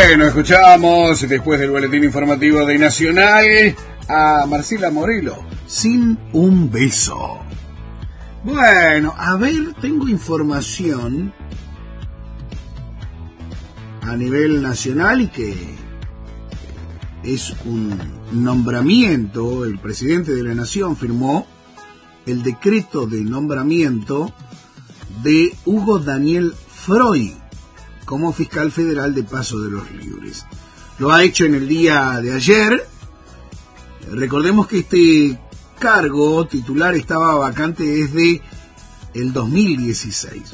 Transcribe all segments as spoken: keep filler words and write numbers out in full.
Bueno, escuchamos después del boletín informativo de Nacional a Marcela Morelo, Sin un beso. Bueno, a ver, tengo información a nivel nacional y que es un nombramiento. El presidente de la Nación firmó el decreto de nombramiento de Hugo Daniel Freud como fiscal federal de Paso de los Libres. Lo ha hecho en el día de ayer. Recordemos que este cargo titular estaba vacante desde el dos mil dieciséis.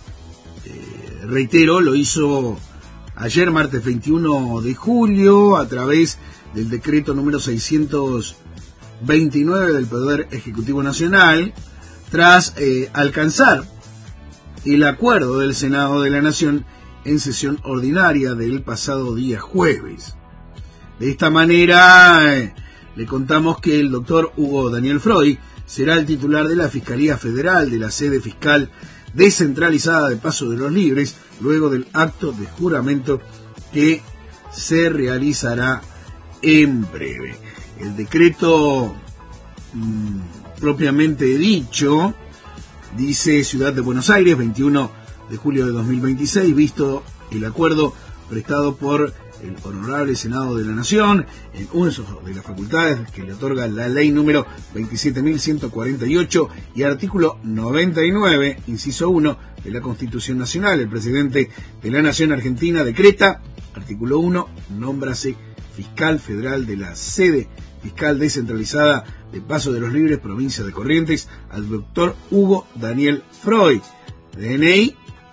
Eh, reitero, lo hizo ayer, martes veintiuno de julio, a través del decreto número seiscientos veintinueve del Poder Ejecutivo Nacional, tras eh, alcanzar el acuerdo del Senado de la Nación en sesión ordinaria del pasado día jueves. De esta manera, eh, le contamos que el doctor Hugo Daniel Freud será el titular de la Fiscalía Federal de la sede fiscal descentralizada de Paso de los Libres, luego del acto de juramento que se realizará en breve. El decreto mmm, propiamente dicho dice: Ciudad de Buenos Aires, veintiuno de julio de dos mil veintiséis, visto el acuerdo prestado por el Honorable Senado de la Nación en uso de las facultades que le otorga la ley número veintisiete mil ciento cuarenta y ocho y artículo noventa y nueve, inciso uno de la Constitución Nacional, el presidente de la Nación Argentina decreta, artículo uno, nómbrase fiscal federal de la sede fiscal descentralizada de Paso de los Libres, provincia de Corrientes, al doctor Hugo Daniel Freud, D N I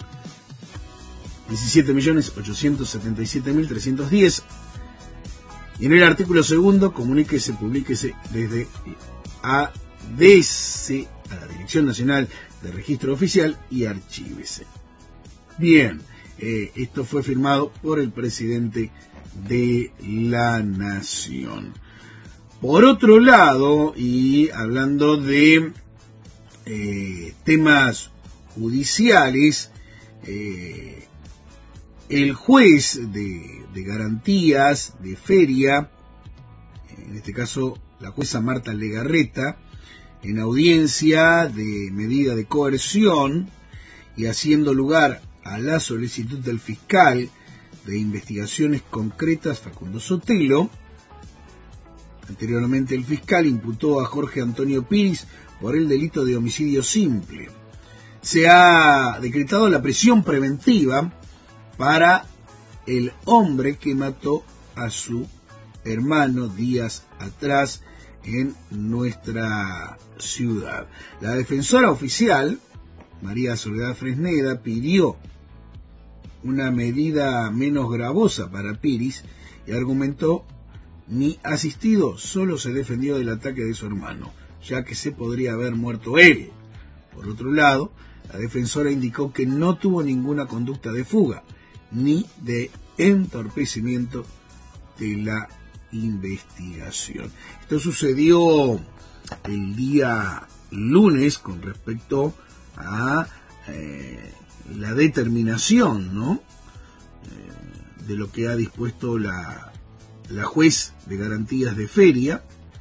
diecisiete millones ochocientos setenta y siete mil trescientos diez, y en el artículo segundo, comuníquese, publíquese desde A D C, a la Dirección Nacional de Registro Oficial, y archívese. Bien, eh, esto fue firmado por el presidente de la Nación. Por otro lado, y hablando de eh, temas judiciales, eh, el juez de, de garantías de feria, en este caso la jueza Marta Legarreta, en audiencia de medida de coerción y haciendo lugar a la solicitud del fiscal de investigaciones concretas Facundo Sotelo, anteriormente el fiscal imputó a Jorge Antonio Piris por el delito de homicidio simple. Se ha decretado la prisión preventiva para el hombre que mató a su hermano días atrás en nuestra ciudad. La defensora oficial, María Soledad Fresneda, pidió una medida menos gravosa para Piris y argumentó: ni asistido, solo se defendió del ataque de su hermano, ya que se podría haber muerto él. Por otro lado, la defensora indicó que no tuvo ninguna conducta de fuga, ni de entorpecimiento de la investigación. Esto sucedió el día lunes con respecto a eh, la determinación, ¿no? Eh, de lo que ha dispuesto la, la juez de garantías de feria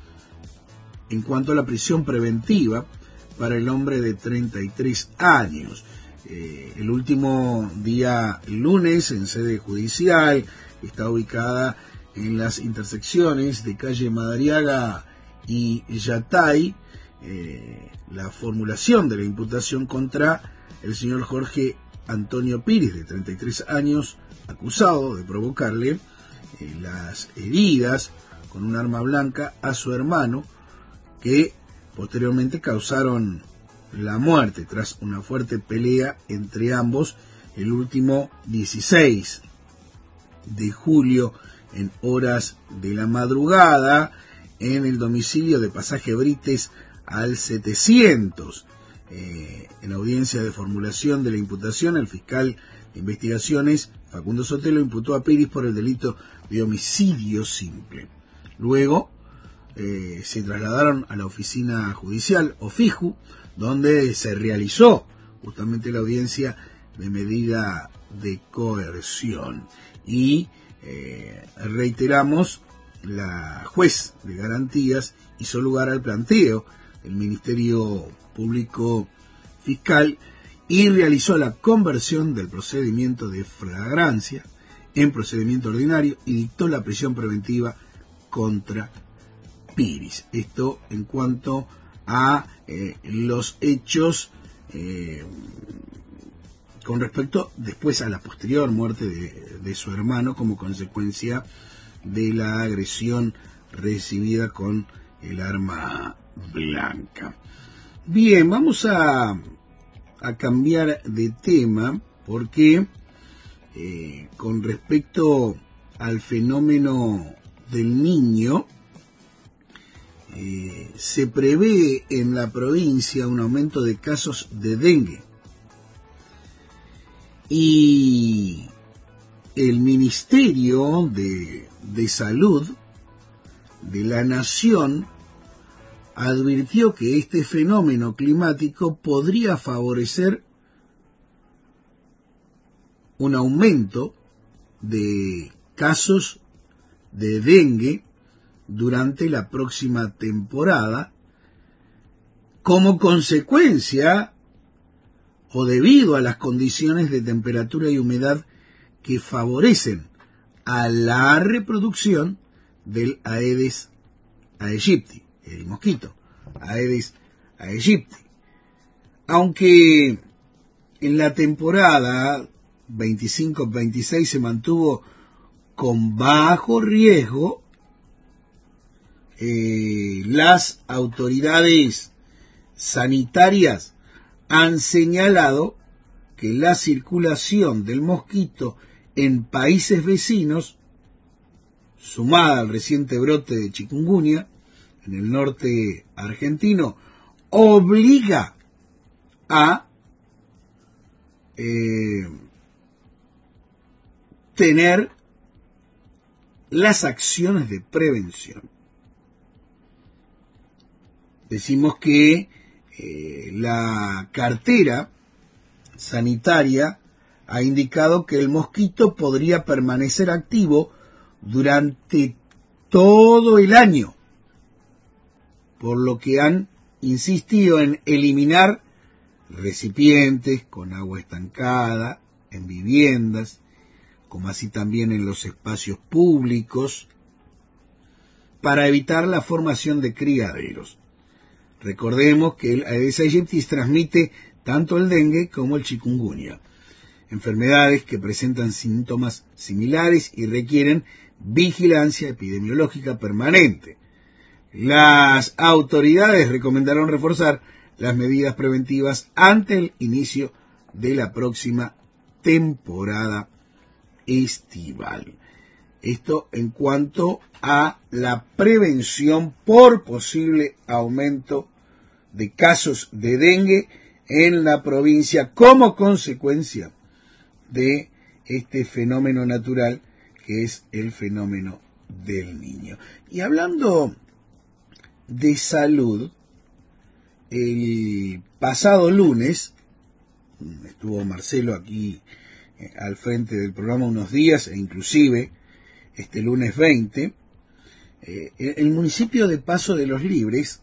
en cuanto a la prisión preventiva para el hombre de treinta y tres años. Eh, el último día lunes en sede judicial, está ubicada en las intersecciones de calle Madariaga y Yatay, eh, la formulación de la imputación contra el señor Jorge Antonio Piris, de treinta y tres años, acusado de provocarle eh, las heridas con un arma blanca a su hermano, que posteriormente causaron la muerte tras una fuerte pelea entre ambos el último dieciséis de julio en horas de la madrugada en el domicilio de Pasaje Brites al setecientos. Eh, en audiencia de formulación de la imputación, el fiscal de investigaciones Facundo Sotelo imputó a Piris por el delito de homicidio simple. Luego eh, se trasladaron a la oficina judicial Ofiju, donde se realizó justamente la audiencia de medida de coerción, y eh, reiteramos, la juez de garantías hizo lugar al planteo del Ministerio Público Fiscal y realizó la conversión del procedimiento de flagrancia en procedimiento ordinario y dictó la prisión preventiva contra Piris. Esto en cuanto a eh, los hechos eh, con respecto después a la posterior muerte de, de su hermano como consecuencia de la agresión recibida con el arma blanca. Bien, vamos a, a cambiar de tema porque eh, con respecto al fenómeno del niño, eh, se prevé en la provincia un aumento de casos de dengue. Y el Ministerio de, de Salud de la Nación advirtió que este fenómeno climático podría favorecer un aumento de casos de dengue durante la próxima temporada como consecuencia o debido a las condiciones de temperatura y humedad que favorecen a la reproducción del Aedes aegypti, el mosquito, Aedes aegypti. Aunque en la temporada veinticinco veintiséis se mantuvo con bajo riesgo, eh, las autoridades sanitarias han señalado que la circulación del mosquito en países vecinos, sumada al reciente brote de chikungunya en el norte argentino, obliga a eh, tener las acciones de prevención. Decimos que eh, la cartera sanitaria ha indicado que el mosquito podría permanecer activo durante todo el año, por lo que han insistido en eliminar recipientes con agua estancada en viviendas, como así también en los espacios públicos, para evitar la formación de criaderos. Recordemos que el Aedes aegypti transmite tanto el dengue como el chikungunya, enfermedades que presentan síntomas similares y requieren vigilancia epidemiológica permanente. Las autoridades recomendaron reforzar las medidas preventivas ante el inicio de la próxima temporada estival. Esto en cuanto a la prevención por posible aumento de casos de dengue en la provincia como consecuencia de este fenómeno natural que es el fenómeno del niño. Y hablando de salud, el pasado lunes estuvo Marcelo aquí eh, al frente del programa unos días, e inclusive este lunes veinte, eh, el municipio de Paso de los Libres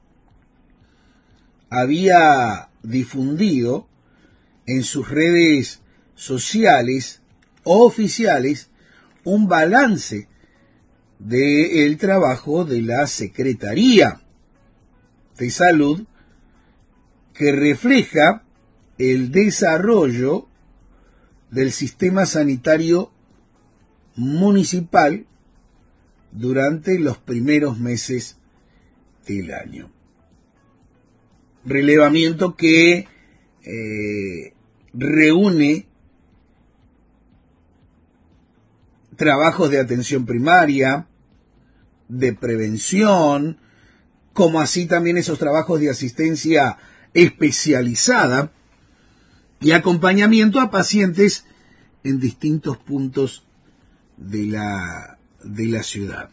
había difundido en sus redes sociales oficiales un balance del trabajo de la Secretaría de Salud que refleja el desarrollo del sistema sanitario municipal durante los primeros meses del año. Relevamiento que eh, reúne trabajos de atención primaria, de prevención, como así también esos trabajos de asistencia especializada y acompañamiento a pacientes en distintos puntos de la, de la ciudad.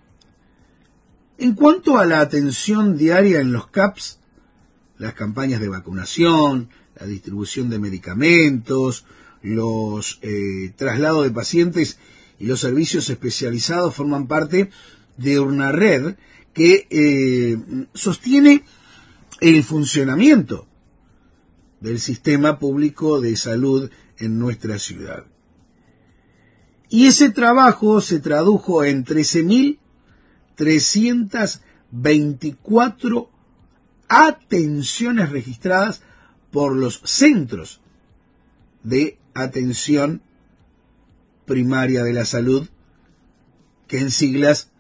En cuanto a la atención diaria en los C A Ps, las campañas de vacunación, la distribución de medicamentos, los eh, traslados de pacientes y los servicios especializados forman parte de una red que eh, sostiene el funcionamiento del sistema público de salud en nuestra ciudad. Y ese trabajo se tradujo en trece mil trescientas veinticuatro atenciones registradas por los centros de atención primaria de la salud, que en siglas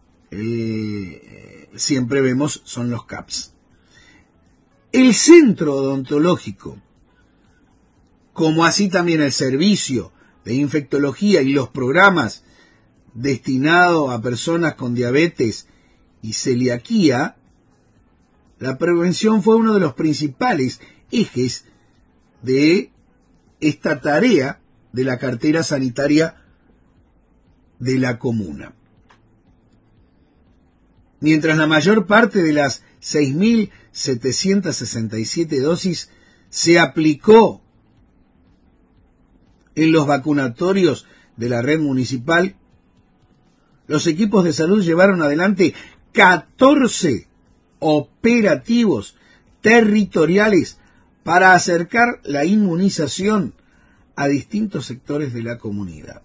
eh, siempre vemos son los C A P S. El centro odontológico, como así también el servicio de infectología y los programas destinados a personas con diabetes y celiaquía, la prevención fue uno de los principales ejes de esta tarea de la cartera sanitaria de la comuna. Mientras la mayor parte de las seis mil setecientas sesenta y siete dosis se aplicó en los vacunatorios de la red municipal, los equipos de salud llevaron adelante catorce operativos territoriales para acercar la inmunización a distintos sectores de la comunidad.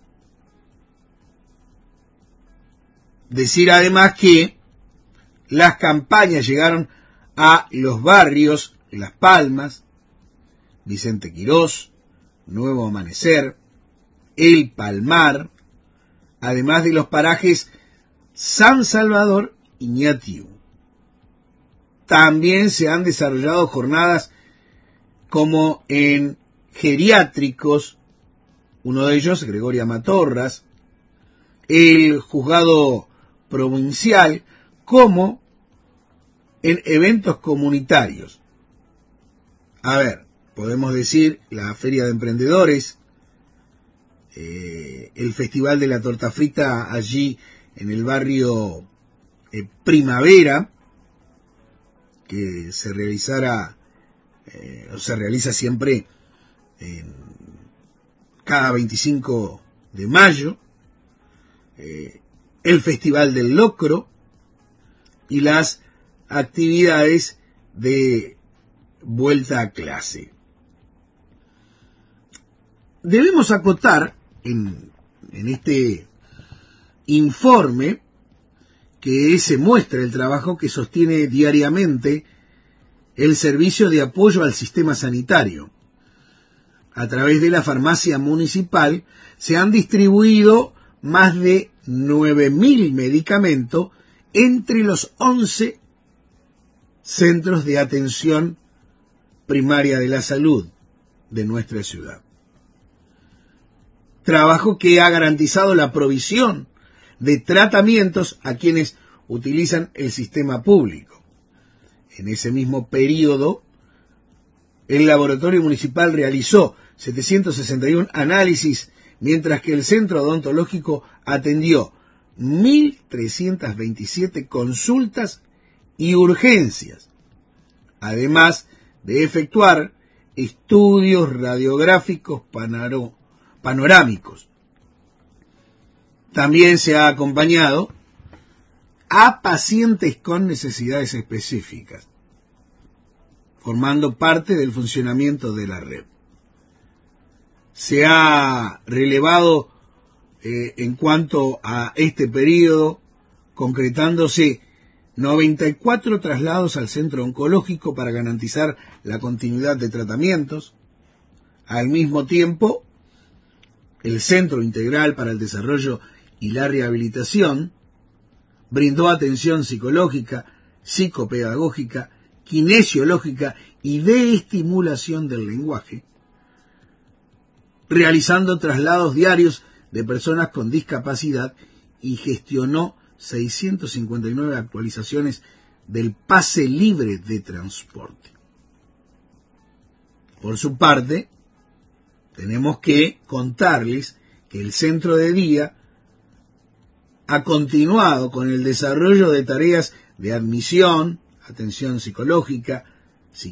Decir además que las campañas llegaron a los barrios Las Palmas, Vicente Quirós, Nuevo Amanecer, El Palmar, además de los parajes San Salvador y Ñatiú. También se han desarrollado jornadas como en geriátricos, uno de ellos, Gregoria Matorras, el juzgado provincial, como en eventos comunitarios. A ver, podemos decir la Feria de Emprendedores, eh, el Festival de la Torta Frita allí en el barrio eh, Primavera, que se realizará, eh, o se realiza siempre en cada veinticinco de mayo, eh, el Festival del Locro y las actividades de vuelta a clase. Debemos acotar en, en este informe que se muestra el trabajo que sostiene diariamente el Servicio de Apoyo al Sistema Sanitario. A través de la farmacia municipal se han distribuido más de nueve mil medicamentos entre los once centros de atención primaria de la salud de nuestra ciudad. Trabajo que ha garantizado la provisión de tratamientos a quienes utilizan el sistema público. En ese mismo periodo, el laboratorio municipal realizó setecientos sesenta y uno análisis, mientras que el centro odontológico atendió mil trescientas veintisiete consultas y urgencias, además de efectuar estudios radiográficos panaro- panorámicos. También se ha acompañado a pacientes con necesidades específicas, formando parte del funcionamiento de la red. Se ha relevado eh, en cuanto a este periodo, concretándose noventa y cuatro traslados al centro oncológico para garantizar la continuidad de tratamientos. Al mismo tiempo, el Centro Integral para el Desarrollo y la Rehabilitación brindó atención psicológica, psicopedagógica, kinesiológica y de estimulación del lenguaje, realizando traslados diarios de personas con discapacidad y gestionó seiscientas cincuenta y nueve actualizaciones del pase libre de transporte. Por su parte, tenemos que contarles que el centro de día ha continuado con el desarrollo de tareas de admisión, atención psicológica,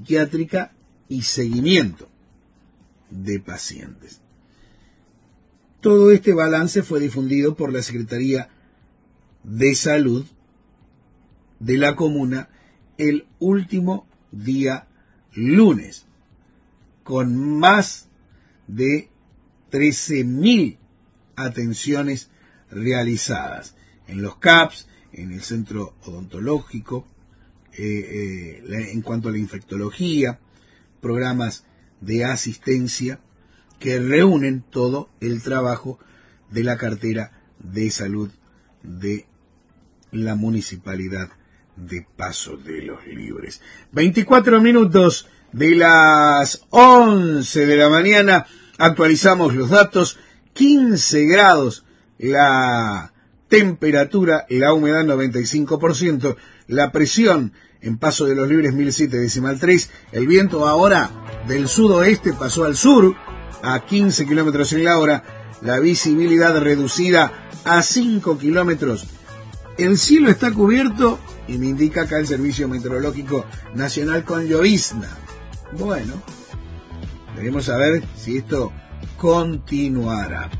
psiquiátrica y seguimiento de pacientes. Todo este balance fue difundido por la Secretaría de Salud de la comuna el último día lunes, con más de trece mil atenciones realizadas en los C A Ps, en el centro odontológico, eh, eh, en cuanto a la infectología, programas de asistencia que reúnen todo el trabajo de la cartera de salud de la municipalidad de Paso de los Libres. veinticuatro minutos de las once de la mañana, actualizamos los datos, quince grados la temperatura, la humedad noventa y cinco por ciento, la presión en Paso de los Libres mil siete decimal tres, el viento ahora del sudoeste pasó al sur a quince kilómetros en la hora, la visibilidad reducida a cinco kilómetros. El cielo está cubierto y me indica acá el Servicio Meteorológico Nacional con llovizna. Bueno, veremos a ver si esto continuará.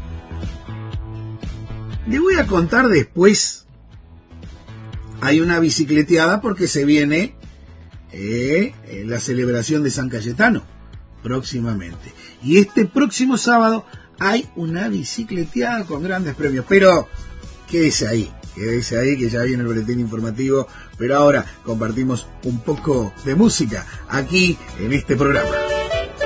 Le voy a contar después. Hay una bicicleteada porque se viene eh, la celebración de San Cayetano próximamente. Y este próximo sábado hay una bicicleteada con grandes premios. Pero quédese ahí, quédese ahí que ya viene el boletín informativo. Pero ahora compartimos un poco de música aquí en este programa.